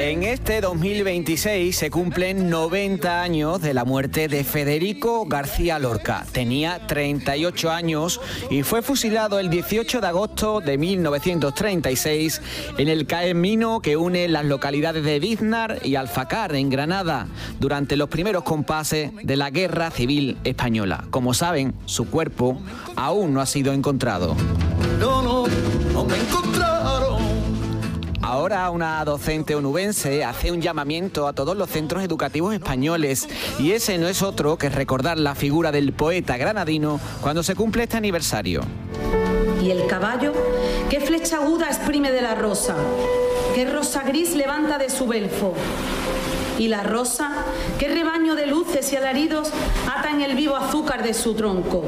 En este 2026 se cumplen 90 años de la muerte de Federico García Lorca. Tenía 38 años y fue fusilado el 18 de agosto de 1936 en el camino que une las localidades de Biznar y Alfacar, en Granada, durante los primeros compases de la Guerra Civil Española. Como saben, su cuerpo aún no ha sido encontrado. No me encontraron. Ahora una docente onubense hace un llamamiento a todos los centros educativos españoles, y ese no es otro que recordar la figura del poeta granadino cuando se cumple este aniversario. Y el caballo, qué flecha aguda exprime de la rosa, qué rosa gris levanta de su belfo. Y la rosa, qué rebaño de luces y alaridos ata en el vivo azúcar de su tronco.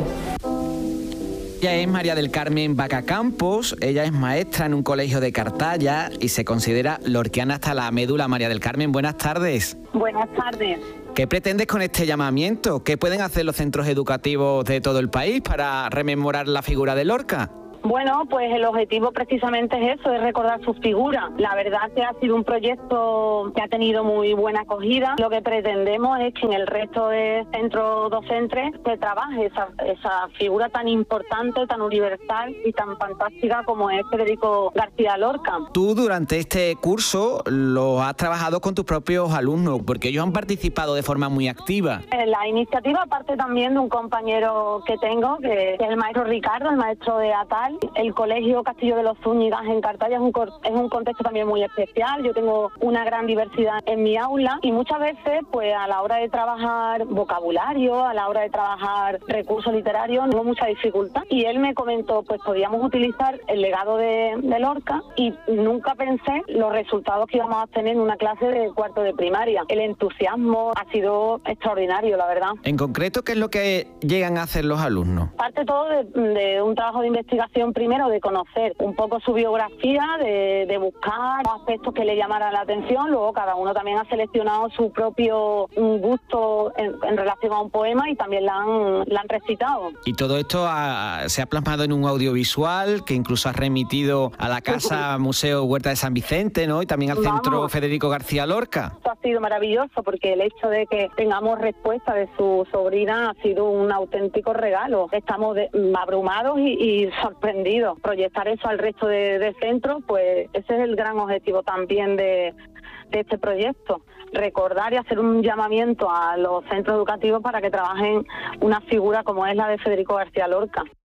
Ella es María del Carmen Vacacampos, ella es maestra en un colegio de Cartaya y se considera lorquiana hasta la médula. María del Carmen, buenas tardes. Buenas tardes. ¿Qué pretendes con este llamamiento? ¿Qué pueden hacer los centros educativos de todo el país para rememorar la figura de Lorca? Bueno, pues el objetivo precisamente es eso, es recordar su figura. La verdad que ha sido un proyecto que ha tenido muy buena acogida. Lo que pretendemos es que en el resto de centros docentes se trabaje esa figura tan importante, tan universal y tan fantástica como es Federico García Lorca. Tú durante este curso lo has trabajado con tus propios alumnos, porque ellos han participado de forma muy activa. La iniciativa parte también de un compañero que tengo, que es el maestro Ricardo, el maestro de ATAL. El Colegio Castillo de los Zúñigas en Cartaya es un contexto también muy especial. Yo tengo una gran diversidad en mi aula y muchas veces, pues a la hora de trabajar vocabulario, a la hora de trabajar recursos literarios, tengo mucha dificultad. Y él me comentó, pues podíamos utilizar el legado de Lorca, y nunca pensé los resultados que íbamos a tener en una clase de cuarto de primaria. El entusiasmo ha sido extraordinario, la verdad. En concreto, ¿qué es lo que llegan a hacer los alumnos? Parte todo de un trabajo de investigación primero, de conocer un poco su biografía, de buscar aspectos que le llamaran la atención. Luego cada uno también ha seleccionado su propio gusto en relación a un poema y también la han recitado. Y todo esto se ha plasmado en un audiovisual que incluso ha remitido a la Casa Museo Huerta de San Vicente, ¿no? Y también al Centro Federico García Lorca. Esto ha sido maravilloso, porque el hecho de que tengamos respuesta de su sobrina ha sido un auténtico regalo. Estamos abrumados y sorprendidos. Proyectar eso al resto de centros, pues ese es el gran objetivo también de este proyecto. Recordar y hacer un llamamiento a los centros educativos para que trabajen una figura como es la de Federico García Lorca.